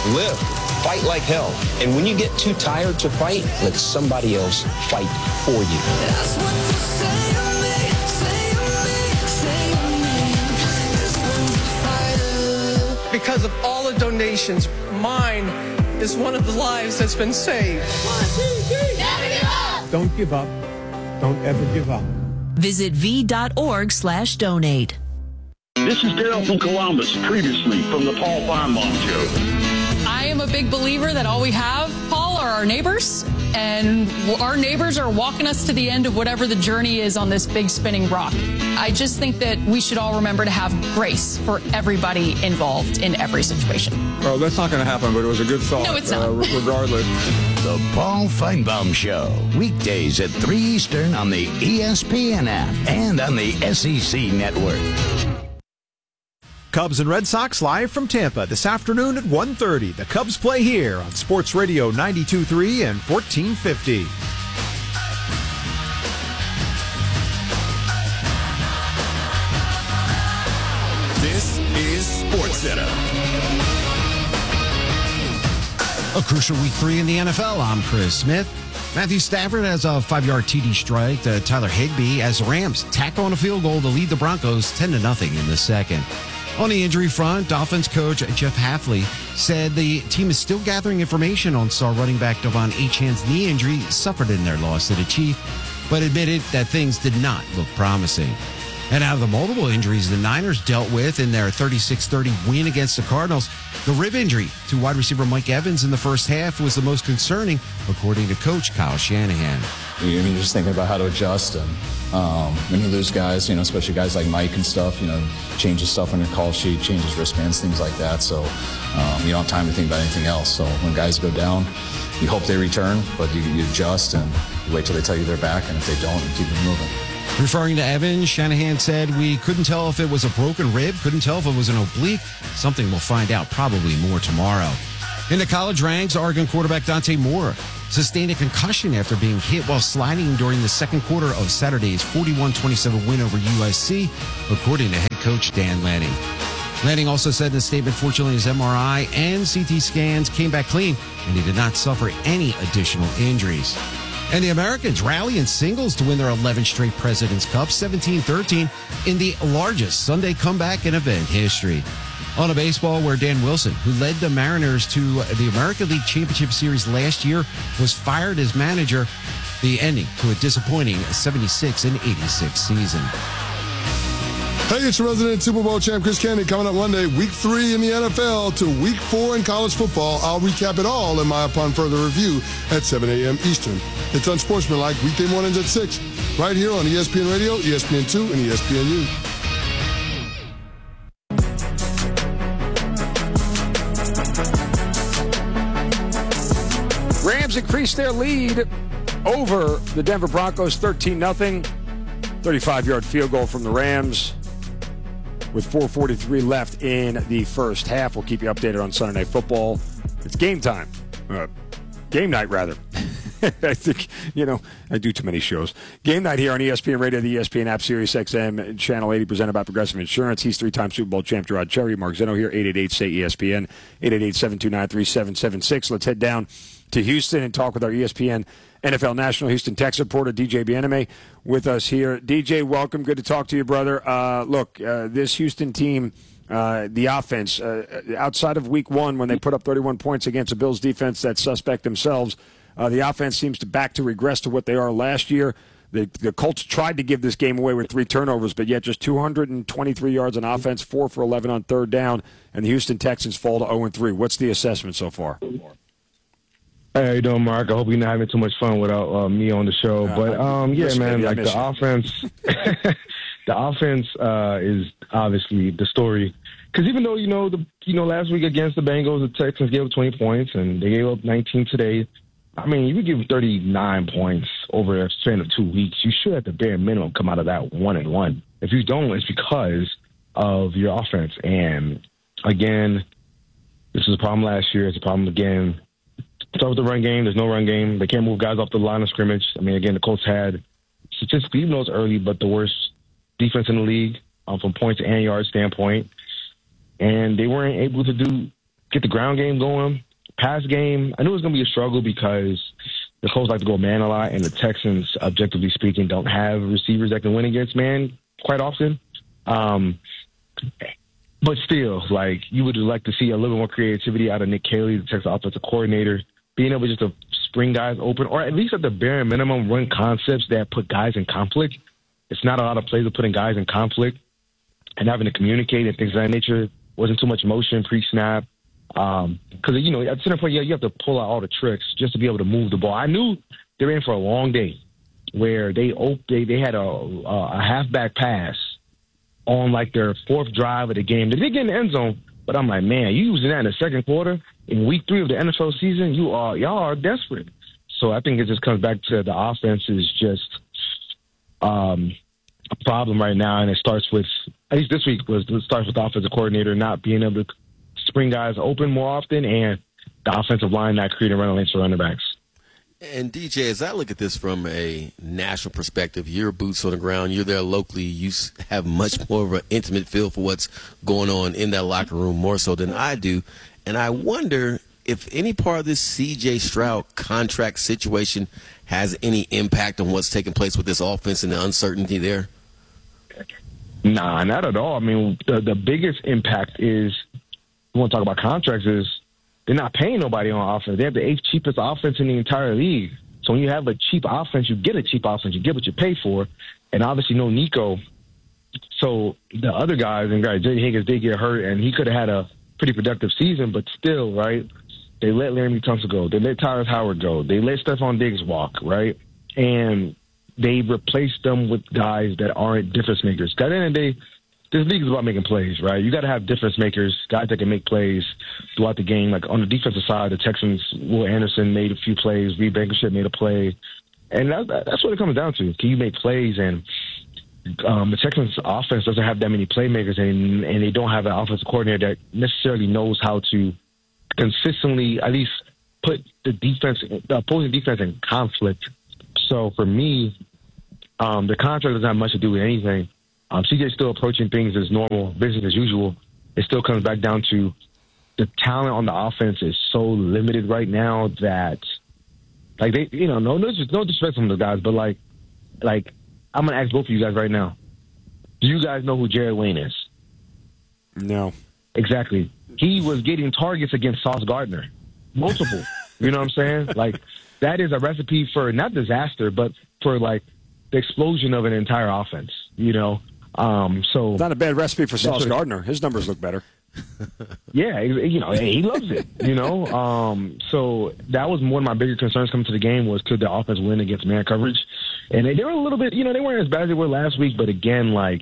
Live. Fight like hell. And when you get too tired to fight, let somebody else fight for you. That's what you say to me, say to me, say to me. This one's a fighter. Because of all the donations, mine is one of the lives that's been saved. 1, 2, 3. Never give up. Don't give up. Don't ever give up. Visit v.org/donate. This is Dale from Columbus, previously from the Paul Feinbaum Show. I am a big believer that all we have, Paul, are our neighbors, and our neighbors are walking us to the end of whatever the journey is on this big spinning rock. I just think that we should all remember to have grace for everybody involved in every situation. Well, that's not going to happen, but it was a good thought. No, it's not. Regardless. The Paul Feinbaum Show, weekdays at 3 Eastern on the ESPN app and on the SEC Network. Cubs and Red Sox live from Tampa this afternoon at 1:30. The Cubs play here on Sports Radio 92.3 and 1450. This is SportsCenter. A crucial week 3 in the NFL. I'm Chris Smith. Matthew Stafford has a 5-yard TD strike to Tyler Higbee as the Rams tack on a field goal to lead the Broncos 10-0 in the second. On the injury front, Dolphins coach Jeff Hafley said the team is still gathering information on star running back Devon Achane's knee injury suffered in their loss to the Chiefs, but admitted that things did not look promising. And out of the multiple injuries the Niners dealt with in their 36-30 win against the Cardinals, the rib injury to wide receiver Mike Evans in the first half was the most concerning, according to coach Kyle Shanahan. I mean, you're just thinking about how to adjust, and when you lose guys, especially guys like Mike and stuff, changes stuff on your call sheet, changes wristbands, things like that. So you don't have time to think about anything else. So when guys go down, you hope they return, but you adjust and you wait till they tell you they're back, and if they don't, you keep them moving. Referring to Evans, Shanahan said, "We couldn't tell if it was a broken rib, couldn't tell if it was an oblique. Something we'll find out probably more tomorrow." In the college ranks, Oregon quarterback Dante Moore sustained a concussion after being hit while sliding during the second quarter of Saturday's 41-27 win over USC, according to head coach Dan Lanning. Lanning also said in a statement, fortunately, his MRI and CT scans came back clean, and he did not suffer any additional injuries. And the Americans rally in singles to win their 11th straight President's Cup, 17-13, in the largest Sunday comeback in event history. On a baseball where Dan Wilson, who led the Mariners to the American League Championship Series last year, was fired as manager, the ending to a disappointing 76-86 season. Hey, it's your resident Super Bowl champ Chris Candy coming up Monday, week 3 in the NFL to week 4 in college football. I'll recap it all in my Upon Further Review at 7 a.m. Eastern. It's Unsportsmanlike weekday mornings at 6, right here on ESPN Radio, ESPN2, and ESPNU. Rams increased their lead over the Denver Broncos 13-0. 35-yard field goal from the Rams with 4:43 left in the first half. We'll keep you updated on Sunday Night Football. It's game time. Game night, rather. I think, I do too many shows. Game night here on ESPN Radio, the ESPN app, Sirius XM, Channel 80, presented by Progressive Insurance. He's 3-time Super Bowl champ Gerard Cherry. Mark Zeno here, 888-SAY-ESPN, 888-729-3776. Let's head down to Houston and talk with our ESPN NFL National Houston Tex reporter, DJ Bieneme, with us here. DJ, welcome. Good to talk to you, brother. This Houston team, the offense, outside of week 1 when they put up 31 points against a Bills defense that's suspect themselves, the offense seems to regress to what they are last year. The Colts tried to give this game away with 3 turnovers, but yet just 223 yards on offense, 4 for 11 on third down, and the Houston Texans fall to 0-3. What's the assessment so far? Hey, how you doing, Mark? I hope you're not having too much fun without me on the show. But the offense, the offense is obviously the story. Because even though last week against the Bengals, the Texans gave up 20 points and they gave up 19 today. I mean, you would give 39 points over a span of 2 weeks. You should, at the bare minimum, come out of that 1-1. If you don't, it's because of your offense. And again, this was a problem last year. It's a problem again. Start with the run game. There's no run game. They can't move guys off the line of scrimmage. I mean, again, the Colts had statistically, even though it's early, but the worst defense in the league from points and yards standpoint. And they weren't able to do get the ground game going. Pass game, I knew it was going to be a struggle because the Colts like to go man a lot, and the Texans, objectively speaking, don't have receivers that can win against man quite often. But still, like, you would like to see a little more creativity out of Nick Caley, the Texas offensive coordinator, being able just to spring guys open, or at least at the bare minimum run concepts that put guys in conflict. It's not a lot of plays of putting guys in conflict and having to communicate and things of that nature. Wasn't too much motion pre-snap. Because, you know, at center point, you have to pull out all the tricks just to be able to move the ball. I knew they were in for a long day where they had a halfback pass on, like, their fourth drive of the game. They did get in the end zone, but I'm like, man, you using that in the second quarter in week 3 of the NFL season, y'all are desperate. So I think it just comes back to the offense is just a problem right now, and it starts with, at least this week, it starts with the offensive coordinator not being able to spring guys open more often, and the offensive line not creating running lanes for running backs. And DJ, as I look at this from a national perspective, you're boots on the ground, you're there locally, you have much more of an intimate feel for what's going on in that locker room, more so than I do. And I wonder if any part of this C.J. Stroud contract situation has any impact on what's taking place with this offense and the uncertainty there. Nah, not at all. I mean, the biggest impact is, we want to talk about contracts, is they're not paying nobody on offense. They have the 8th cheapest offense in the entire league. So when you have a cheap offense, you get a cheap offense. You get what you pay for. And obviously no Nico. So the other guys, and J.D. Higgins did get hurt, and he could have had a pretty productive season, but still, right, they let Laramie Tunsil go. They let Tyrus Howard go. They let Stephon Diggs walk, right? And they replaced them with guys that aren't difference makers. At the end of the day, this league is about making plays, right? You got to have difference makers, guys that can make plays throughout the game. Like on the defensive side, the Texans, Will Anderson made a few plays. Reed Blankenship made a play. And that's what it comes down to. Can you make plays? And the Texans offense doesn't have that many playmakers, and they don't have an offensive coordinator that necessarily knows how to consistently at least put the opposing defense in conflict. So for me, the contract doesn't have much to do with anything. CJ's still approaching things as normal, business as usual. It still comes back down to the talent on the offense is so limited right now that, like, they, you know, no disrespect from the guys, but like I'm gonna ask both of you guys right now. Do you guys know who Jared Wayne is? No. Exactly. He was getting targets against Sauce Gardner, multiple. You know what I'm saying? Like, that is a recipe for not disaster, but for like the explosion of an entire offense. You know. So it's not a bad recipe for Sauce Gardner. His numbers look better. Yeah, you know, he loves it. You know, so that was one of my bigger concerns coming to the game was could the offense win against man coverage, and they were a little bit, you know, they weren't as bad as they were last week, but again, like,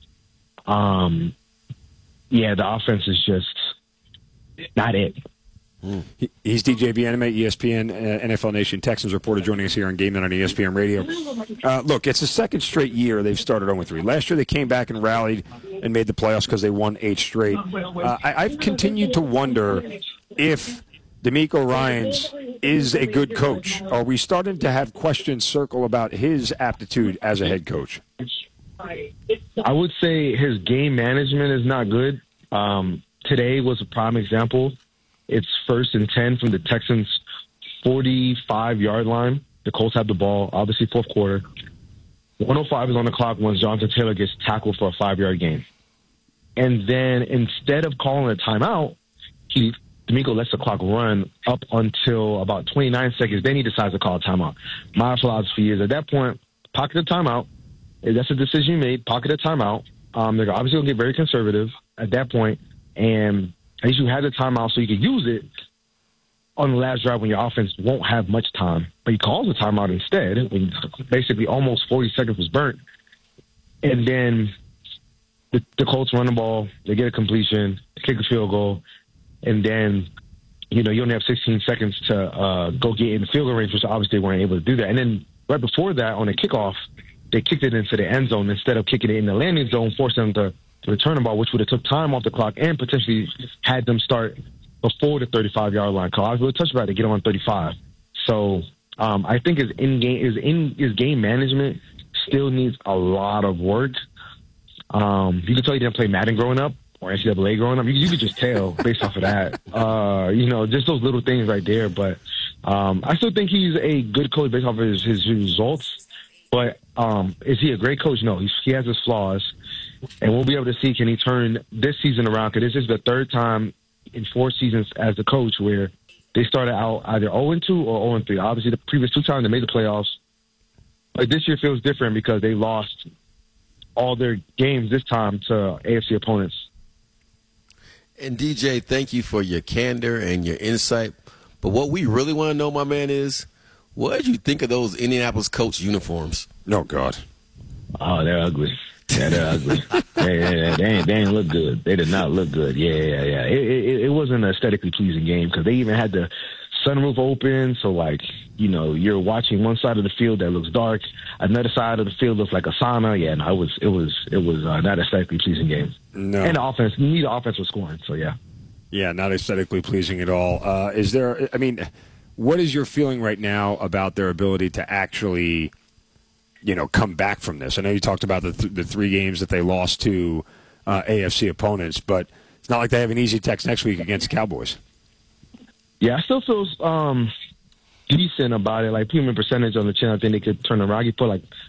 yeah, the offense is just not it. He's DJ Bieneme, ESPN, NFL Nation Texans reporter, joining us here on Game Night on ESPN Radio. Look, it's the second straight year they've started 0-3. Last year they came back and rallied and made the playoffs because they won 8 straight. I've continued to wonder if DeMeco Ryans is a good coach. Are we starting to have questions circle about his aptitude as a head coach? I would say his game management is not good. Today was a prime example. It's 1st and 10 from the Texans' 45-yard line. The Colts have the ball, obviously fourth quarter. 1:05 is on the clock when Jonathan Taylor gets tackled for a 5-yard gain. And then instead of calling a timeout, DeMeco lets the clock run up until about 29 seconds. Then he decides to call a timeout. My philosophy is at that point, pocket a timeout. If that's a decision you made, pocket a timeout. They're obviously going to get very conservative at that point, and at least you have the timeout so you can use it on the last drive when your offense won't have much time. But he calls the timeout instead when basically almost 40 seconds was burnt. And then the Colts run the ball, they get a completion, kick a field goal, and then, you know, you only have 16 seconds to go get in the field goal range, which obviously they weren't able to do that. And then right before that, on a kickoff, they kicked it into the end zone instead of kicking it in the landing zone, forcing them to return the ball, which would have took time off the clock and potentially had them start before the 35-yard line. Because I was really touched about it to get on 35. So I think his game management still needs a lot of work. You can tell he didn't play Madden growing up, or NCAA growing up. You could just tell based off of that. Just those little things right there. But I still think he's a good coach based off of his results. But is he a great coach? No, he has his flaws. And we'll be able to see, can he turn this season around? Because this is the third time in 4 seasons as the coach where they started out either 0-2 or 0-3. Obviously, the previous 2 times they made the playoffs. But this year feels different because they lost all their games this time to AFC opponents. And DJ, thank you for your candor and your insight. But what we really want to know, my man, is what did you think of those Indianapolis Colts uniforms? No, God. Oh, they're ugly. Yeah, they're ugly. They ain't look good. They did not look good. Yeah. It wasn't an aesthetically pleasing game because they even had the sunroof open. So, you're watching one side of the field that looks dark. Another side of the field looks like a sauna. Yeah, no, it was not aesthetically pleasing game. No. And the offense, neither offense was scoring. So, yeah. Yeah, not aesthetically pleasing at all. What is your feeling right now about their ability to actually come back from this? I know you talked about the 3 games that they lost to AFC opponents, but it's not like they have an easy text next week against the Cowboys. Yeah, I still feel decent about it. Like, premium percentage on the chin, I think they could turn around. You put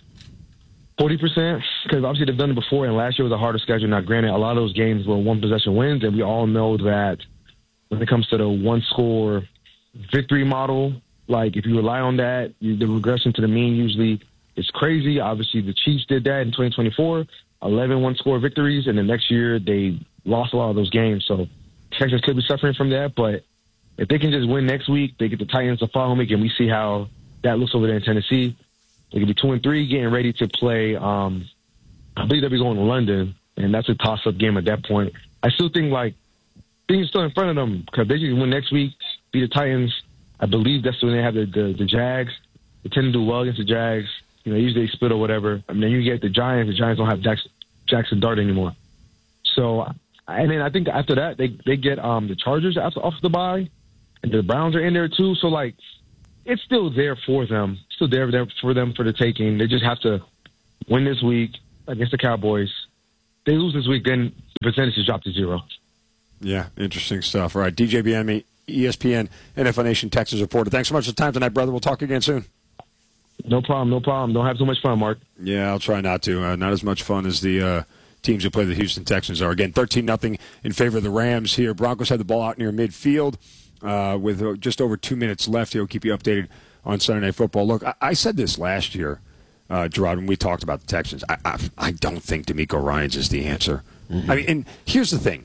40%, because obviously they've done it before, and last year was a harder schedule. Now, granted, a lot of those games were one-possession wins, and we all know that when it comes to the one-score victory model, if you rely on that, the regression to the mean usually – it's crazy. Obviously, the Chiefs did that in 2024, 11 one-score victories, and the next year they lost a lot of those games. So Texans could be suffering from that, but if they can just win next week, they get the Titans the following week, and we see how that looks over there in Tennessee. They could be 2-3, getting ready to play. I believe they'll be going to London, and that's a toss-up game at that point. I still think things are still in front of them because they can win next week, beat the Titans. I believe that's when they have the Jags. They tend to do well against the Jags. Usually they split or whatever. I mean, then you get the Giants. The Giants don't have Jackson Dart anymore. So, and then I think after that, they get the Chargers off the bye, and the Browns are in there too. So, it's still there for them. Still there for them for the taking. They just have to win this week against the Cowboys. They lose this week, then the percentages drop to 0. Yeah, interesting stuff. All right, DJ Bieniemy, ESPN, NFL Nation Texas reporter. Thanks so much for the time tonight, brother. We'll talk again soon. No problem. Don't have so much fun, Mark. Yeah, I'll try not to. Not as much fun as the teams who play the Houston Texans are. Again, 13-0 in favor of the Rams here. Broncos had the ball out near midfield with just over 2 minutes left. He'll keep you updated on Sunday Night Football. Look, I said this last year, Gerard, when we talked about the Texans. I don't think DeMeco Ryans is the answer. Mm-hmm. I mean, and here's the thing.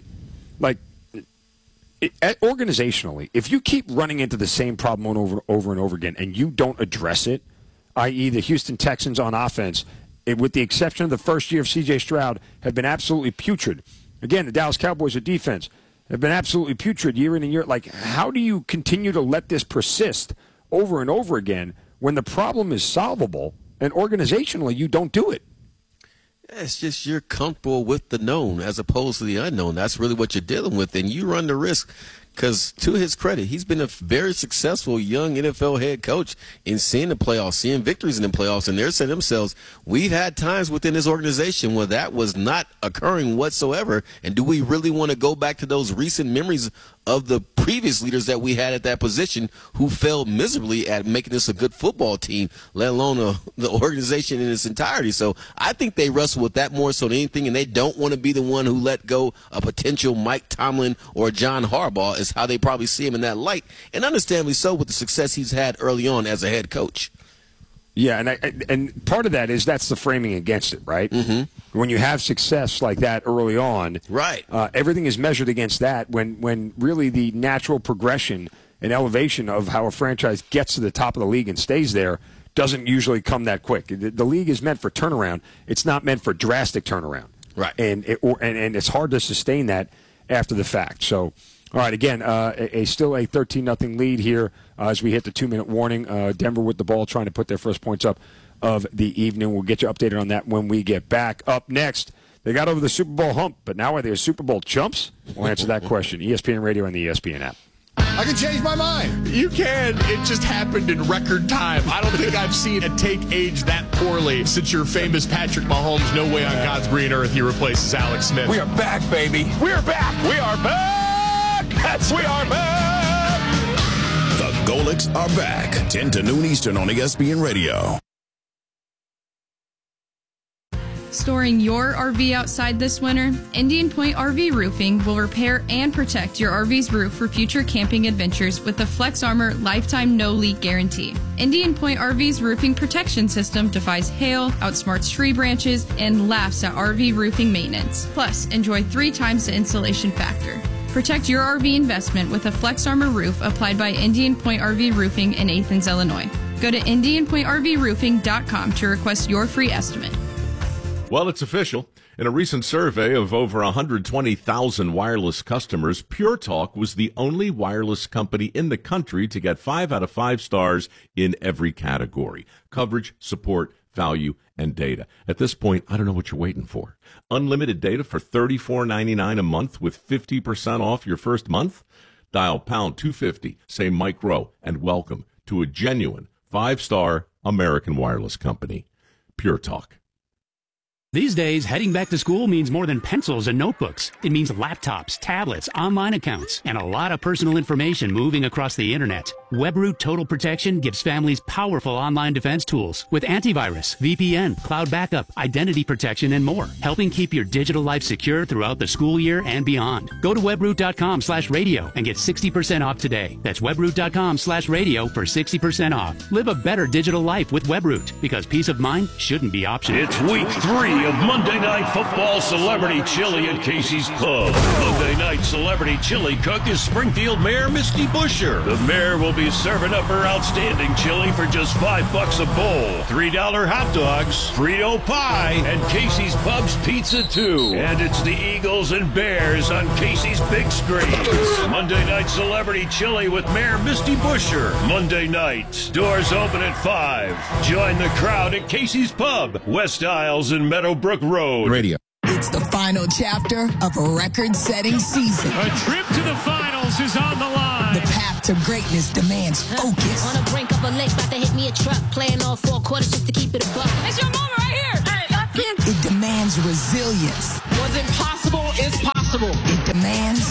Organizationally, if you keep running into the same problem over and over again and you don't address it, i.e. the Houston Texans on offense, with the exception of the first year of C.J. Stroud, have been absolutely putrid. Again, the Dallas Cowboys at defense have been absolutely putrid year in and year. How do you continue to let this persist over and over again when the problem is solvable and organizationally you don't do it? It's just you're comfortable with the known as opposed to the unknown. That's really what you're dealing with, and you run the risk. Because to his credit, he's been a very successful young NFL head coach in seeing the playoffs, seeing victories in the playoffs, and they're saying themselves, we've had times within this organization where that was not occurring whatsoever, and do we really want to go back to those recent memories of the previous leaders that we had at that position who failed miserably at making this a good football team, let alone the organization in its entirety? So I think they wrestle with that more so than anything, and they don't want to be the one who let go a potential Mike Tomlin or John Harbaugh, is how they probably see him in that light, and understandably so with the success he's had early on as a head coach. Yeah, and part of that is that's the framing against it, right? Mm-hmm. When you have success like that early on, right? Everything is measured against that when really the natural progression and elevation of how a franchise gets to the top of the league and stays there doesn't usually come that quick. The league is meant for turnaround. It's not meant for drastic turnaround. Right. And it's hard to sustain that after the fact. So, all right, again, still a 13-0 lead here as we hit the 2-minute warning. Denver with the ball trying to put their first points up of the evening. We'll get you updated on that when we get back. Up next, they got over the Super Bowl hump, but now are they Super Bowl chumps? We'll answer that question. ESPN Radio and the ESPN app. I can change my mind. You can. It just happened in record time. I don't think I've seen a take age that poorly since your famous Patrick Mahomes, no way on God's green earth he replaces Alex Smith. We are back, baby. We're back. We are back. Yes, we are back. The Golics are back. 10 to noon Eastern on ESPN Radio. Storing your RV outside this winter, Indian Point RV Roofing will repair and protect your RV's roof for future camping adventures with the Flex Armor Lifetime No Leak Guarantee. Indian Point RV's roofing protection system defies hail, outsmarts tree branches, and laughs at RV roofing maintenance. Plus, enjoy 3 times the insulation factor. Protect your RV investment with a Flex Armor roof applied by Indian Point RV Roofing in Athens, Illinois. Go to IndianPointRVRoofing.com to request your free estimate. Well, it's official. In a recent survey of over 120,000 wireless customers, Pure Talk was the only wireless company in the country to get 5 out of 5 stars in every category: coverage, support, value, and data. At this point, I don't know what you're waiting for. Unlimited data for $34.99 a month with 50% off your first month? Dial pound 250, say Mike Rowe, and welcome to a genuine 5-star American wireless company. Pure Talk. These days, heading back to school means more than pencils and notebooks. It means laptops, tablets, online accounts, and a lot of personal information moving across the internet. WebRoot Total Protection gives families powerful online defense tools with antivirus, VPN, cloud backup, identity protection, and more, helping keep your digital life secure throughout the school year and beyond. Go to webroot.com/radio and get 60% off today. That's webroot.com/radio for 60% off. Live a better digital life with WebRoot, because peace of mind shouldn't be optional. It's week 3 of Monday Night Football Celebrity Chili at Casey's Pub. Monday Night Celebrity Chili cook is Springfield Mayor Misty Busher. The mayor will be serving up her outstanding chili for just $5 a bowl, $3 hot dogs, Frito pie, and Casey's Pub's pizza too. And it's the Eagles and Bears on Casey's big screens. Monday Night Celebrity Chili with Mayor Misty Busher. Monday night. Doors open at 5. Join the crowd at Casey's Pub, West Isles and Meadowbrook Road. Radio. It's the final chapter of a record-setting season. A trip to the finals is on the line. The path to greatness demands focus. On the brink of a lake, about to hit me a truck. Playing all 4 quarters just to keep it a buck. It's your moment right here. Hey, lock in. It demands resilience. What's impossible is possible. It demands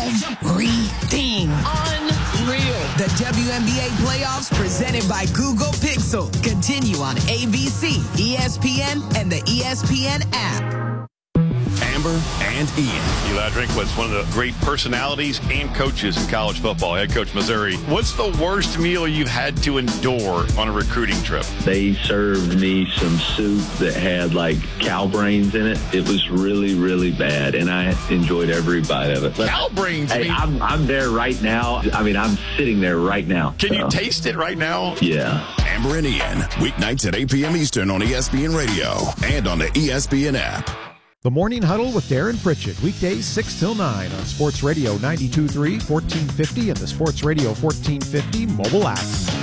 everything. Unreal. The WNBA playoffs presented by Google Pixel continue on ABC, ESPN, and the ESPN app. Amber and Ian. Eli Drinkwitz, one of the great personalities and coaches in college football, head coach Missouri. What's the worst meal you've had to endure on a recruiting trip? They served me some soup that had like cow brains in it. It was really, really bad, and I enjoyed every bite of it. Cow brains? Hey, I'm there right now. I mean, I'm sitting there right now. Can you taste it right now? Yeah. Amber and Ian, weeknights at 8 p.m. Eastern on ESPN Radio and on the ESPN app. The Morning Huddle with Darren Pritchett, weekdays 6 till 9 on Sports Radio 92.3, 1450, and the Sports Radio 1450 mobile app.